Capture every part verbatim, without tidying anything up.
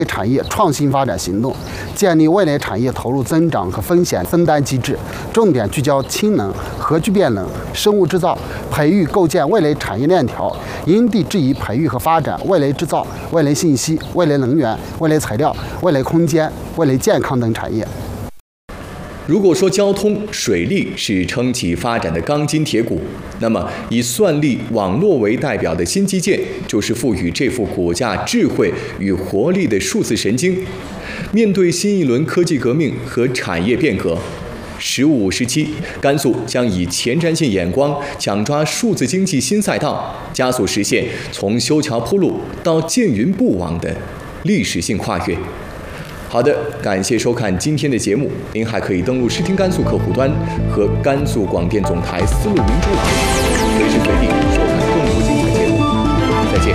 产业创新发展行动，建立未来产业投入增长和风险分担机制，重点聚焦氢能、核聚变能、生物制造，培育构建未来产业链条，因地制宜培育和发展未来制造、未来信息、未来能源、未来材料、未来空间、未来健康等产业。 如果说交通、水利是撑起发展的钢筋铁骨，那么以算力、网络为代表的新基建，就是赋予这副骨架智慧与活力的数字神经。面对新一轮科技革命和产业变革，十五时期，甘肃将以前瞻性眼光抢抓数字经济新赛道，加速实现从修桥铺路到建云布网的历史性跨越。好的，感谢收看今天的节目。您还可以登录视听甘肃客户端和甘肃广电总台丝路云播网，随时随地收看更多精彩节目。再见。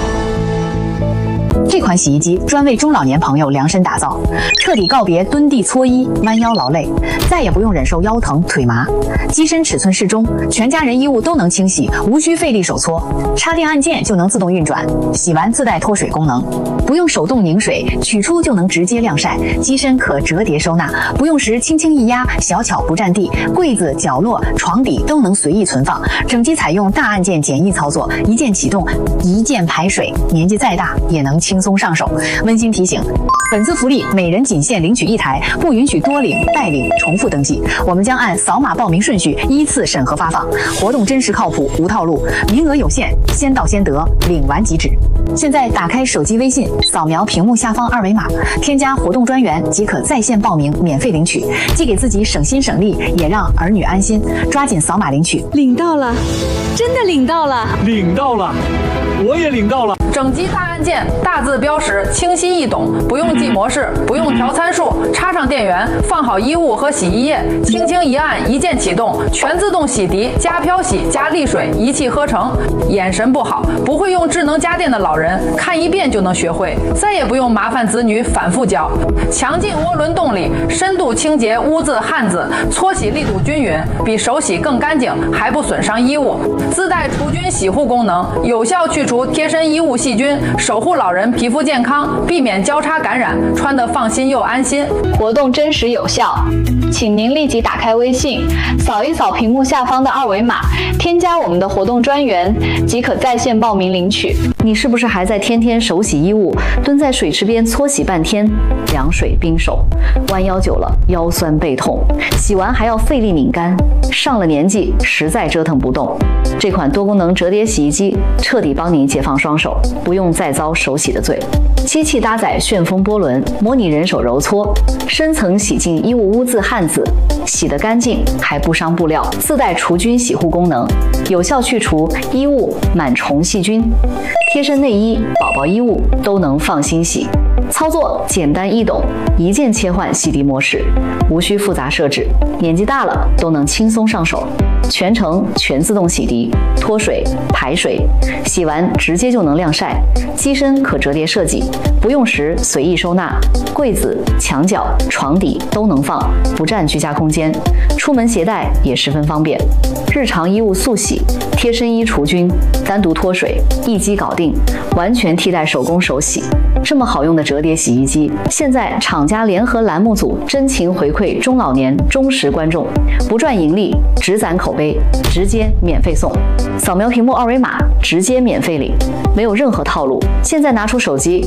这款洗衣机专为中老年朋友量身打造，彻底告别蹲地搓衣、弯腰劳累，再也不用忍受腰疼腿麻。机身尺寸适中，全家人衣物都能清洗，无需费力手搓，插电按键就能自动运转，洗完自带脱水功能，不用手动拧水，取出就能直接晾晒。机身可折叠收纳，不用时轻轻一压，小巧不占地，柜子、角落、床底都能随意存放。整机采用大按键简易操作，一键启动，一键排水，年纪再大也能轻松上手。温馨提醒，本次福利每人仅限领取一台，不允许多领、代领、重复登记。我们将按扫码报名顺序依次审核发放，活动真实靠谱，无套路，名额有限，先到先得，领完即止。现在打开手机微信，扫描屏幕下方二维码，添加活动专员即可在线报名，免费领取，既给自己省心省力，也让儿女安心。抓紧扫码领取。 领到了，真的领到了， 领到了，我也领到了。 整机大按键，大字标识，清晰易懂，不用记模式，不用调参数，插上电源，放好衣物和洗衣液，轻轻一按，一键启动，全自动洗涤、加漂洗、加沥水，一气呵成。眼神不好，不会用智能家电的老人，看一遍就能学会，再也不用麻烦子女反复教。强劲涡轮动力，深度清洁污渍汗渍，搓洗力度均匀，比手洗更干净，还不损伤衣物。自带除菌洗护功能，有效去除贴身衣物细菌，守护老人皮肤健康，避免交叉感染，穿得放心又安心。 活动真实有效，请您立即打开微信，扫一扫屏幕下方的二维码，添加我们的活动专员，即可在线报名领取。 你是不是还在天天手洗衣物，蹲在水池边搓洗半天，凉水冰手，弯腰久了腰酸背痛，洗完还要费力拧干，上了年纪实在折腾不动。这款多功能折叠洗衣机彻底帮你解放双手，不用再遭手洗的罪。机器搭载旋风波轮，模拟人手揉搓，深层洗净衣物污渍汗渍，洗得干净还不伤布料，自带除菌洗护功能，有效去除衣物螨虫细菌，贴身内衣、宝宝衣物都能放心洗。操作简单易懂，一键切换洗涤模式，无需复杂设置，年纪大了都能轻松上手。全程全自动洗涤、脱水、排水，洗完直接就能晾晒。机身可折叠设计，不用时随意收纳，柜子、墙角、床底都能放，不占居家空间。出门携带也十分方便。日常衣物速洗、贴身衣除菌、单独脱水，一机搞定，完全替代手工手洗。这么好用的折叠洗衣机，现在厂家联合栏目组真情回馈中老年忠实观众，不赚盈利，只攒口碑，直接免费送。扫描屏幕二维码，直接免费领，没有任何套路。现在拿出手机，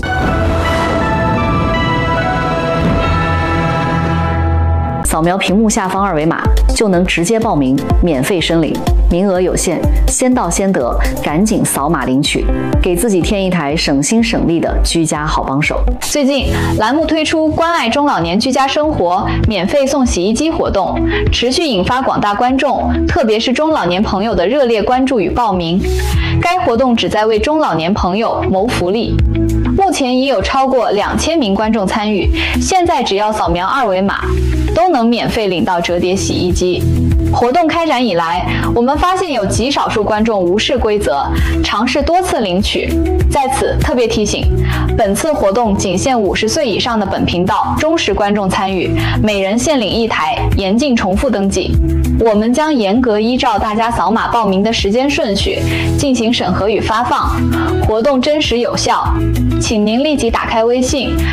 扫描屏幕下方二维码，就能直接报名，免费申领。名额有限，先到先得，赶紧扫码领取，给自己添一台省心省力的居家好帮手。 最近栏目推出关爱中老年居家生活免费送洗衣机活动，持续引发广大观众，特别是中老年朋友的热烈关注与报名。该活动旨在为中老年朋友谋福利，目前已有超过两千名观众参与，现在只要扫描二维码，都能免费领到折叠洗衣机。活动开展以来，我们发现有极少数观众无视规则，尝试多次领取。在此特别提醒，本次活动仅限五十岁以上的本频道忠实观众参与，每人限领一台，严禁重复登记。我们将严格依照大家扫码报名的时间顺序进行审核与发放，活动真实有效，请您立即打开微信，